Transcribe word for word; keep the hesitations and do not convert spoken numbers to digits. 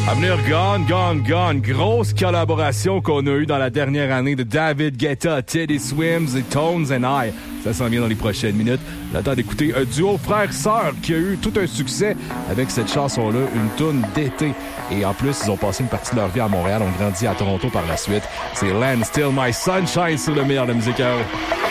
À venir, Gone, Gone, Gone. Grosse collaboration qu'on a eue dans la dernière année de David Guetta, Teddy Swims et Tones and I. Ça s'en vient dans les prochaines minutes. Le temps d'écouter un duo frère-sœur qui a eu tout un succès avec cette chanson-là, une toune d'été. Et en plus, ils ont passé une partie de leur vie à Montréal, ont grandi à Toronto par la suite. C'est Land Still My Sunshine sur le meilleur de la musique.